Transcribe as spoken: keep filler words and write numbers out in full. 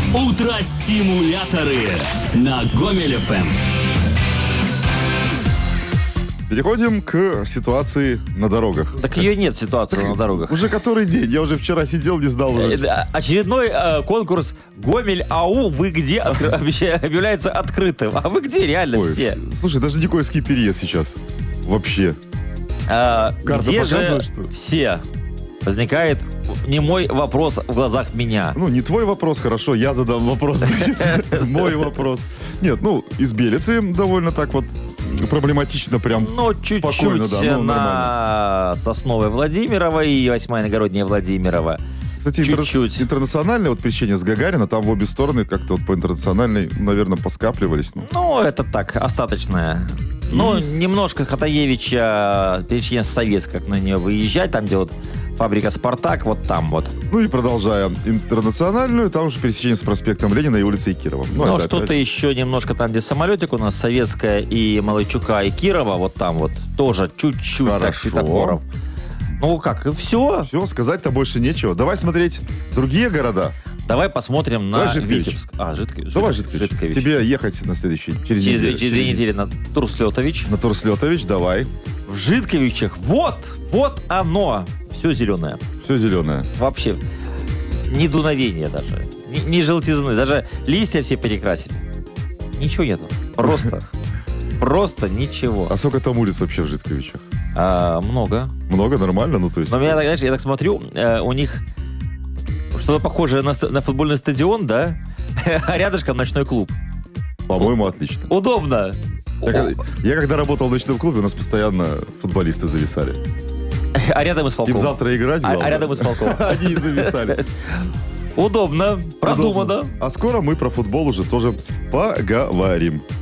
Утро-стимуляторы на Гомель эф эм. Переходим к ситуации на дорогах. Так ее нет, ситуации на дорогах. Уже который день? Я уже вчера сидел, не знал уже. Э, Очередной э, конкурс Гомель АУ «Вы где?» откры- объявляется открытым. А вы где реально Ой, все? с- Слушай, даже Никольский переезд сейчас. Вообще. А, Карта где же показывает, что? все? Возникает не мой вопрос в глазах меня. Ну, не твой вопрос, хорошо, я задам вопрос, значит, мой вопрос. Нет, ну, из Белицы довольно так вот проблематично прям. Ну, чуть-чуть спокойно, да, ну, нормально. на Сосновой Владимирова и Восьмая Иногородняя Владимирова. Кстати, интер- чуть-чуть. интернациональное вот пересечение с Гагарина, там в обе стороны как-то вот по интернациональной, наверное, поскапливались. Ну, Ну, это так, остаточное. Ну, немножко Хатаевича, пересечение с Советской, как на нее выезжать, там, где вот фабрика «Спартак», вот там вот. ну и продолжая интернациональную, там уже пересечение с проспектом Ленина и улицей Кирова. Ну, Но это что-то опять- еще немножко там, где самолетик у нас, Советская и Малайчука и Кирова, вот там вот тоже чуть-чуть так Хорошо. светофоров. Ну как, и все. Все, сказать-то больше нечего. Давай смотреть другие города. Давай посмотрим на Давай Житкович. Витебск. А, Житкович. Давай, Житкович. Тебе ехать на следующий, через, Через, неделю. через две недели на Турслетович. На Турслетович, давай. В Житковичах. Вот, вот оно. Все зеленое. Все зеленое. Вообще. Ни дуновения даже. Ни, ни желтизны. Даже листья все перекрасили. Ничего нету. Просто. Просто ничего. А сколько там улиц вообще в Житковичах? А, много. Много, нормально? Ну, то есть... Но меня, знаешь, я так смотрю, э, у них что-то похожее на, ст- на футбольный стадион, да? А рядышком ночной клуб. По-моему, отлично. Удобно. Я, когда- я когда работал в ночном клубе, у нас постоянно футболисты зависали. А рядом исполком. Им завтра играть, А, главное. а рядом исполком. Они и зависали. Удобно, продумано. А скоро мы про футбол уже тоже поговорим.